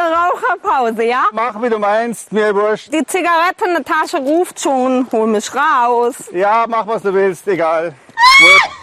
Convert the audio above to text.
Raucherpause, ja? Mach, wie du meinst, mir wurscht. Die Zigarette in der Tasche ruft schon, hol mich raus. Ja, mach, was du willst, egal. Wurscht.